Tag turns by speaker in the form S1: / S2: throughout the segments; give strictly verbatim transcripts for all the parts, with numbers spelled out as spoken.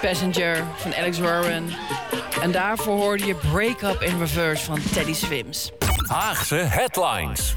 S1: Passenger van Alex Warren. En daarvoor hoorde je Break Up in Reverse van Teddy Swims.
S2: Haagse Headlines.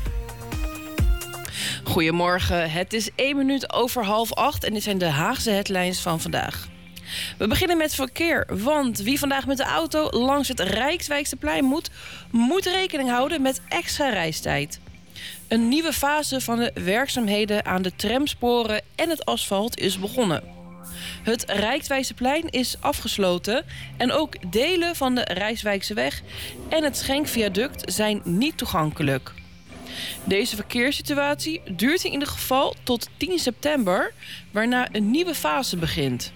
S1: Goedemorgen, het is één minuut over half acht en dit zijn de Haagse headlines van vandaag. We beginnen met verkeer, want wie vandaag met de auto langs het Rijkswijksterplein moet, moet rekening houden met extra reistijd. Een nieuwe fase van de werkzaamheden aan de tramsporen en het asfalt is begonnen. Het Rijkswijksterplein is afgesloten en ook delen van de Rijkswijkseweg en het Schenkviaduct zijn niet toegankelijk. Deze verkeerssituatie duurt in ieder geval tot tien september, waarna een nieuwe fase begint.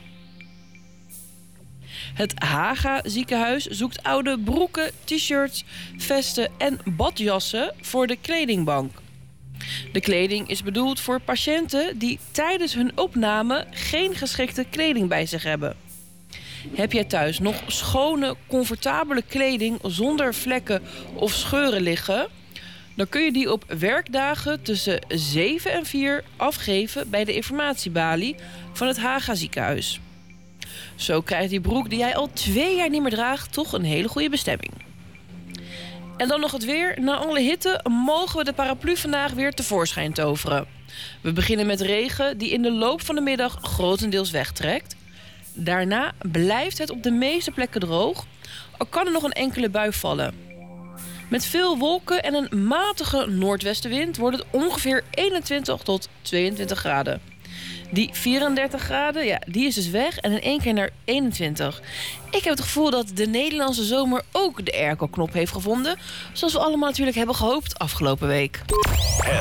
S1: Het Haga ziekenhuis zoekt oude broeken, t-shirts, vesten en badjassen voor de kledingbank. De kleding is bedoeld voor patiënten die tijdens hun opname geen geschikte kleding bij zich hebben. Heb jij thuis nog schone, comfortabele kleding zonder vlekken of scheuren liggen? Dan kun je die op werkdagen tussen zeven en vier afgeven bij de informatiebalie van het Haga ziekenhuis. Zo krijgt die broek die jij al twee jaar niet meer draagt toch een hele goede bestemming. En dan nog het weer. Na alle hitte mogen we de paraplu vandaag weer tevoorschijn toveren. We beginnen met regen die in de loop van de middag grotendeels wegtrekt. Daarna blijft het op de meeste plekken droog. Al kan er nog een enkele bui vallen. Met veel wolken en een matige noordwestenwind wordt het ongeveer eenentwintig tot tweeëntwintig graden. Die vierendertig graden, ja, die is dus weg en in één keer naar eenentwintig. Ik heb het gevoel dat de Nederlandse zomer ook de airco-knop heeft gevonden. Zoals we allemaal natuurlijk hebben gehoopt afgelopen week.